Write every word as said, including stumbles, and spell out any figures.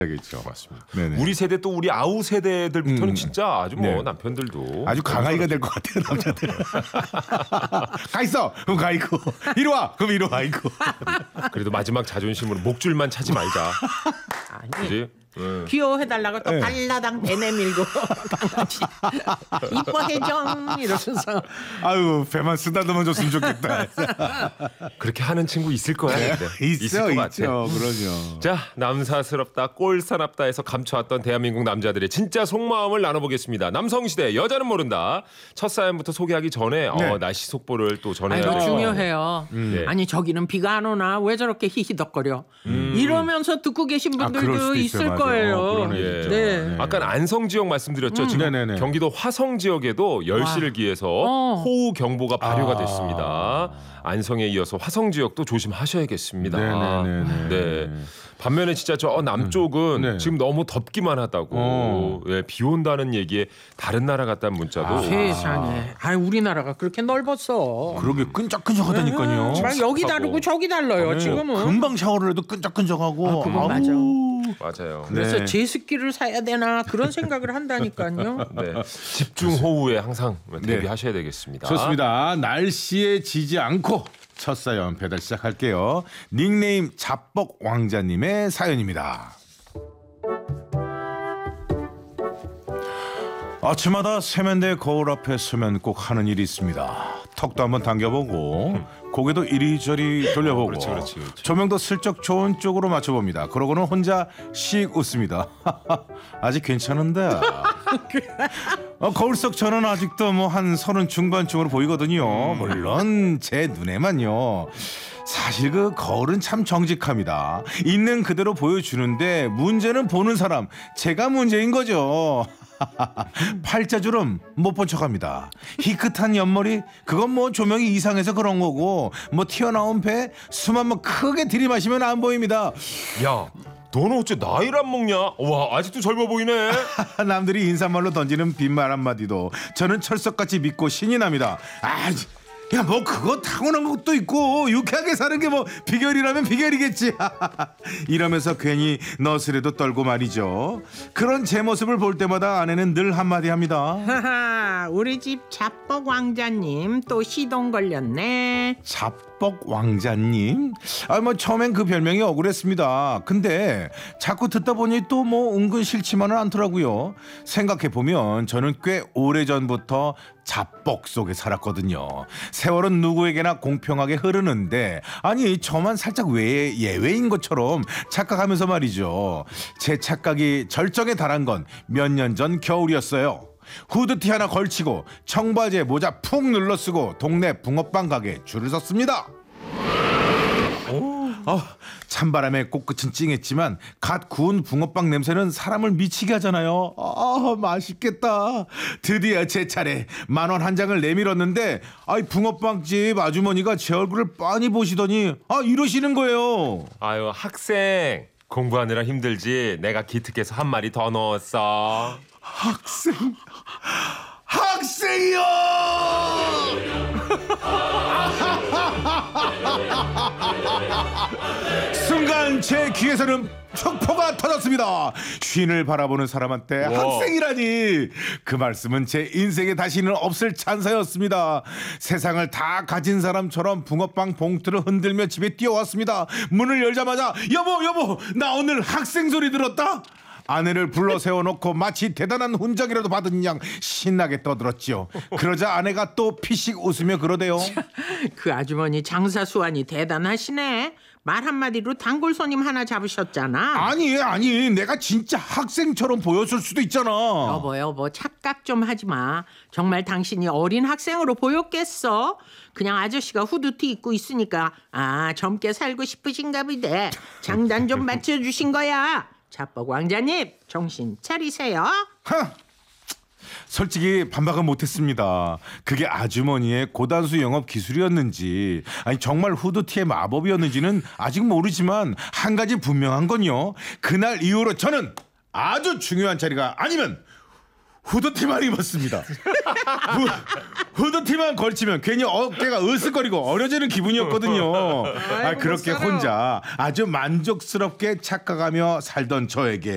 알겠죠. 맞습니다. 네네. 우리 세대 또 우리 아우 세대들부터는 음. 진짜 아주 뭐 네. 남편들도 아주 강아지가 될 것 같아요, 남자들. 가 있어. 그럼 가 있고. 이리 와. 그럼 이리 와 있고. 그래도 마지막 자존심으로 목줄만 차지 말자. 아니 그지? 네. 귀여워해달라고 또 네. 발라당 배내밀고 강아지 이뻐해줘 이러면서 아유, 배만 쓰다듬어 줬으면 좋겠다. 그렇게 하는 친구 있을 거야. 근데. 있어, 있을 것 있죠. 같아. 그러죠. 자, 남사스럽다 꼴사납다에서 감춰왔던 대한민국 남자들의 진짜 속마음을 나눠보겠습니다. 남성시대 여자는 모른다. 첫 사연부터 소개하기 전에 네. 어, 날씨 속보를 또 아니 전해야 이거 돼요. 중요해요. 네. 아니 저기는 비가 안 오나 왜 저렇게 히히덕거려 이러면서 듣고 계신 아, 그럴 분들도 수도 있을 있어요. 맞아요. 거예요. 어, 그러네, 예. 진짜. 네. 네. 아까 안성 지역 말씀드렸죠. 지금 네네네. 경기도 화성 지역에도 열시를 기해서 어. 호우 경보가 발효가 아. 됐습니다. 안성에 이어서 화성 지역도 조심하셔야겠습니다. 네네네네. 네. 반면에 진짜 저 남쪽은 네. 지금 너무 덥기만 하다고 어. 예, 비 온다는 얘기에 다른 나라 갔다는 문자도 아. 세상에. 아 우리나라가 그렇게 넓었어. 그러게 끈적끈적하다니까요. 막 여기 습하고. 다르고 저기 달라요. 네. 지금은. 금방 샤워를 해도 끈적끈적하고. 아, 그건 맞아. 맞아요. 그래서 네. 제습기를 사야 되나 그런 생각을 한다니까요. 네. 집중 호우에 항상 대비하셔야 되겠습니다. 좋습니다. 날씨에 지지 않고 첫 사연 배달 시작할게요. 닉네임 잡벅 왕자님의 사연입니다. 아침마다 세면대 거울 앞에 서면 꼭 하는 일이 있습니다. 턱도 한번 당겨보고 고개도 이리저리 돌려보고 그렇지, 그렇지, 그렇지. 조명도 슬쩍 좋은 쪽으로 맞춰봅니다. 그러고는 혼자 씩 웃습니다. 아직 괜찮은데. 어, 거울 속 저는 아직도 뭐 한 서른 중반쯤으로 보이거든요. 물론 제 눈에만요. 사실 그 거울은 참 정직합니다. 있는 그대로 보여주는데 문제는 보는 사람, 제가 문제인 거죠. 팔자주름 못 본 척합니다. 희끗한 옆머리 그건 뭐 조명이 이상해서 그런 거고 뭐 튀어나온 배 숨 한번 크게 들이마시면 안 보입니다. 야, 너는 어째 나이를 안 먹냐? 와, 아직도 젊어 보이네. 남들이 인사말로 던지는 빈말 한마디도 저는 철석같이 믿고 신이 납니다. 아, 야, 뭐 그거 타고난 것도 있고 유쾌하게 사는 게 뭐 비결이라면 비결이겠지. 이러면서 괜히 너스레도 떨고 말이죠. 그런 제 모습을 볼 때마다 아내는 늘 한마디 합니다. 하하, 우리 집 잡벅 왕자님 또 시동 걸렸네. 잡벅 왕자님? 아, 뭐 처음엔 그 별명이 억울했습니다. 근데 자꾸 듣다 보니 또 뭐 은근 싫지만은 않더라고요. 생각해 보면 저는 꽤 오래전부터 잡벅 속에 살았거든요. 세월은 누구에게나 공평하게 흐르는데 아니 저만 살짝 왜 예외인 것처럼 착각하면서 말이죠. 제 착각이 절정에 달한 건 몇 년 전 겨울이었어요. 후드티 하나 걸치고 청바지에 모자 푹 눌러 쓰고 동네 붕어빵 가게에 줄을 섰습니다. 어, 찬바람에 코끝은 찡했지만 갓 구운 붕어빵 냄새는 사람을 미치게 하잖아요. 아, 맛있겠다. 드디어 제 차례 만 원 한 장을 내밀었는데 아이 붕어빵집 아주머니가 제 얼굴을 빤히 보시더니 아 이러시는 거예요. 아유, 학생 공부하느라 힘들지. 내가 기특해서 한 마리 더 넣었어. 학생 학생이요. 순간 제 귀에서는 촉포가 터졌습니다. 쉰을 바라보는 사람한테 와. 학생이라니. 그 말씀은 제 인생에 다시는 없을 찬사였습니다. 세상을 다 가진 사람처럼 붕어빵 봉투를 흔들며 집에 뛰어왔습니다. 문을 열자마자 여보 여보 나 오늘 학생 소리 들었다. 아내를 불러 세워놓고 마치 대단한 훈장이라도 받은 양 신나게 떠들었지요. 그러자 아내가 또 피식 웃으며 그러대요. 그 아주머니 장사 수완이 대단하시네. 말 한마디로 단골 손님 하나 잡으셨잖아. 아니 아니 내가 진짜 학생처럼 보였을 수도 있잖아. 여보 여보 착각 좀 하지 마. 정말 당신이 어린 학생으로 보였겠어? 그냥 아저씨가 후드티 입고 있으니까 아 젊게 살고 싶으신가 보대. 장단 좀 맞춰주신 거야. 잡벅 왕자님 정신 차리세요. 하! 솔직히 반박은 못했습니다. 그게 아주머니의 고단수 영업 기술이었는지 아니 정말 후드티의 마법이었는지는 아직 모르지만 한 가지 분명한 건요. 그날 이후로 저는 아주 중요한 자리가 아니면 후드티만 입었습니다. 후, 후드티만 걸치면 괜히 어깨가 으쓱거리고 어려지는 기분이었거든요. 아, 그렇게 혼자 아주 만족스럽게 착각하며 살던 저에게